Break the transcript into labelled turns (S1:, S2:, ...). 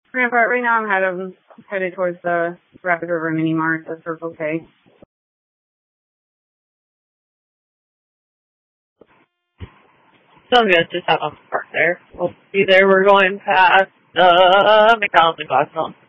S1: Grandpa, right now I'm headed towards the Rapid River Mini Mart, the Circle K.
S2: Sounds good. Just have them park there. We'll be there. We're going past McDonald's and Gladstone.